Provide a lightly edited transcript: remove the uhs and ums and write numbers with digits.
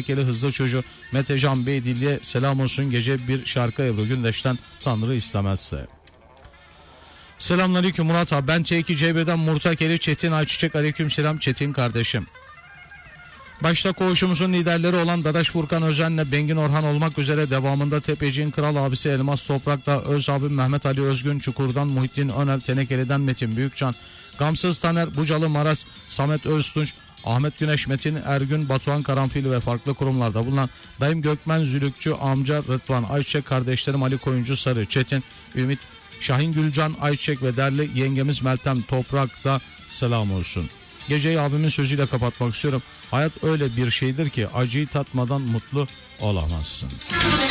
Tehlikeli Hızlı Çocuğu, Metecan Beydilli'ye selam olsun. Gece bir şarkı Ebru Gündeş'ten Tanrı istemezse. Selamünaleyküm Murat abi. Ben T2CB'den Murtakeli Çetin Ayçiçek. Aleykümselam Çetin kardeşim. Başta koğuşumuzun liderleri olan Dadaş Furkan Özen'le Bengin Orhan olmak üzere devamında Tepeci'nin kral abisi Elmas Toprak'ta, Öz abim Mehmet Ali Özgün, Çukur'dan Muhittin Önel, Tenekeli'den Metin Büyükcan, Gamsız Taner, Bucalı Maras, Samet Öztunç, Ahmet Güneş, Metin Ergün, Batuhan Karanfil ve farklı kurumlarda bulunan dayım Gökmen Zülükçü, amca Rıdvan Ayçiçek, kardeşlerim Ali Koyuncu Sarı, Çetin, Ümit, Şahin Gülcan Ayçiçek ve değerli yengemiz Meltem Toprak'ta selam olsun. Geceyi abimin sözüyle kapatmak istiyorum. Hayat öyle bir şeydir ki acıyı tatmadan mutlu olamazsın.